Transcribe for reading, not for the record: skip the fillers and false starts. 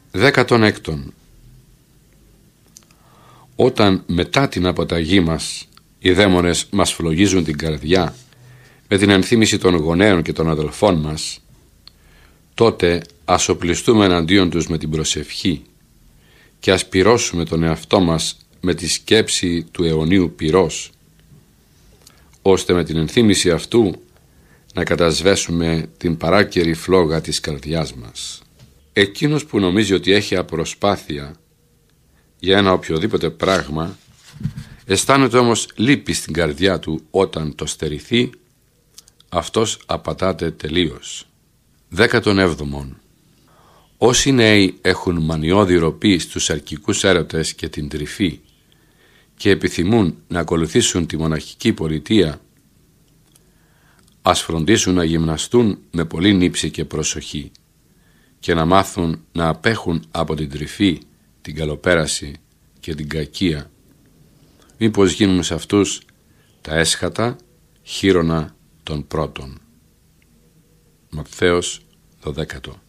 16. Όταν μετά την αποταγή μας οι δαίμονες μας φλογίζουν την καρδιά με την ενθύμηση των γονέων και των αδελφών μας, τότε ας οπλιστούμε εναντίον τους με την προσευχή και ας πυρώσουμε τον εαυτό μας με τη σκέψη του αιωνίου πυρός, ώστε με την ενθύμηση αυτού να κατασβέσουμε την παράκαιρη φλόγα της καρδιάς μας. Εκείνος που νομίζει ότι έχει απροσπάθεια για ένα οποιοδήποτε πράγμα, αισθάνεται όμως λύπη στην καρδιά του όταν το στερηθεί, αυτός απατάται τελείως. 17. Όσοι νέοι έχουν μανιώδη ροπή στους αρκικούς έρωτες και την τρυφή και επιθυμούν να ακολουθήσουν τη μοναχική πολιτεία, ας φροντίσουν να γυμναστούν με πολύ νύψη και προσοχή και να μάθουν να απέχουν από την τρυφή, την καλοπέραση και την κακία, μήπως γίνουν σε αυτούς τα έσχατα χείρονα των πρώτων. Ματθαίος 12.